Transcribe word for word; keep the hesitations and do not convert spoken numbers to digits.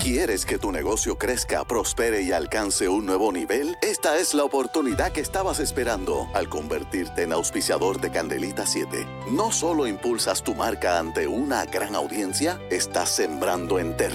¿Quieres que tu negocio crezca, prospere y alcance un nuevo nivel? Esta es la oportunidad que estabas esperando al convertirte en auspiciador de Candelita siete. No solo impulsas tu marca ante una gran audiencia, estás sembrando en terreno